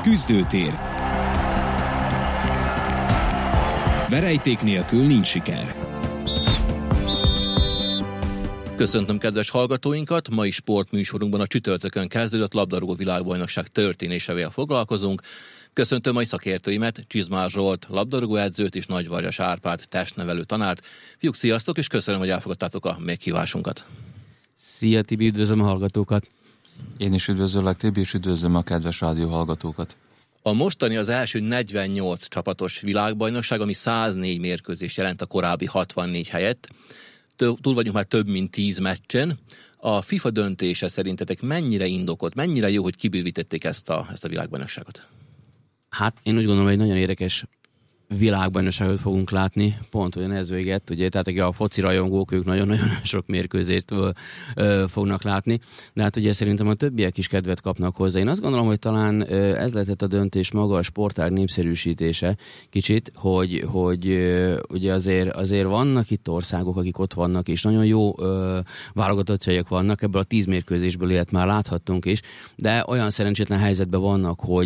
Küzdőtér. Verejték nélkül nincs siker. Köszöntöm kedves hallgatóinkat! Mai sportműsorunkban a csütörtökön kezdődött labdarúgó világbajnokság történésevel foglalkozunk. Köszöntöm mai szakértőimet, Csizmár Zsolt labdarúgóedzőt és Nagyvarjas Árpád testnevelő tanárt. Fiúk, sziasztok, és köszönöm, hogy elfogadtátok a meghívásunkat. Szia Tibi, üdvözlöm a hallgatókat! Én is üdvözöllek, Tibi, és üdvözlöm a kedves rádió hallgatókat. A mostani az első 48 csapatos világbajnokság, ami 104 mérkőzést jelent a korábbi 64 helyett. Túl vagyunk már több mint 10 meccsen. A FIFA döntése szerintetek mennyire indokolt, mennyire jó, hogy kibővítették ezt a világbajnokságot? Hát én úgy gondolom, hogy egy nagyon érdekes világbajnokságot fogunk látni, pont olyan ez véget, ugye, tehát a foci rajongók, ők nagyon-nagyon sok mérkőzést fognak látni, de hát ugye szerintem a többiek is kedvet kapnak hozzá. Én azt gondolom, hogy talán ez lehetett a döntés maga a sportág népszerűsítése kicsit, hogy ugye azért vannak itt országok, akik ott vannak, és nagyon jó válogatottságok vannak, ebből a 10 mérkőzésből ilyet már láthattunk is, de olyan szerencsétlen helyzetben vannak, hogy